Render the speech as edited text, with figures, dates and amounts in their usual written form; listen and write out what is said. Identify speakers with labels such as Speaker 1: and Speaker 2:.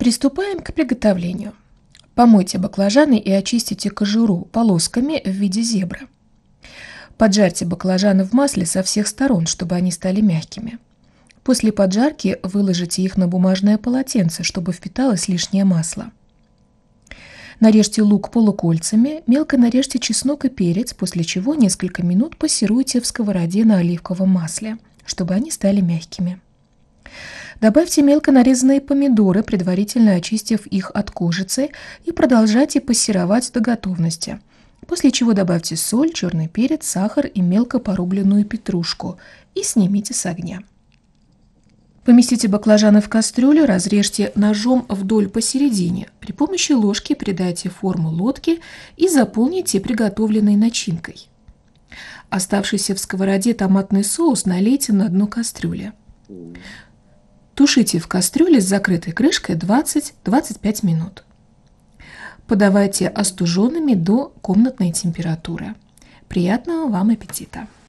Speaker 1: Приступаем к приготовлению. Помойте баклажаны и очистите кожуру полосками в виде зебры. Поджарьте баклажаны в масле со всех сторон, чтобы они стали мягкими. После поджарки выложите их на бумажное полотенце, чтобы впиталось лишнее масло. Нарежьте лук полукольцами, мелко нарежьте чеснок и перец, после чего несколько минут пассируйте в сковороде на оливковом масле, чтобы они стали мягкими. Добавьте мелко нарезанные помидоры, предварительно очистив их от кожицы, и продолжайте пассеровать до готовности, после чего добавьте соль, черный перец, сахар и мелко порубленную петрушку и снимите с огня. Поместите баклажаны в кастрюлю, разрежьте ножом вдоль посередине. При помощи ложки придайте форму лодки и заполните приготовленной начинкой. Оставшийся в сковороде томатный соус налейте на дно кастрюли. Тушите в кастрюле с закрытой крышкой 20-25 минут. Подавайте остуженными до комнатной температуры. Приятного вам аппетита!